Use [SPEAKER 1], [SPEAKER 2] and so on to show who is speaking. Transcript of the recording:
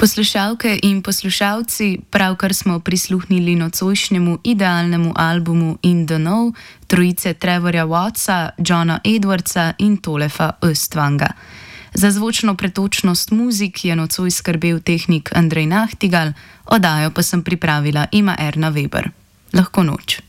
[SPEAKER 1] Poslušalke in poslušalci, pravkar smo prisluhnili nocojšnjemu idealnemu albumu In The Know trojice Trevorja Wattsa, Johna Edwardsa in Tolefa Östvanga. Za zvočno pretočnost muzik je nocoj skrbel tehnik Andrej Nahtigal, oddajo pa sem pripravila Ima Erna Weber. Lahko noč.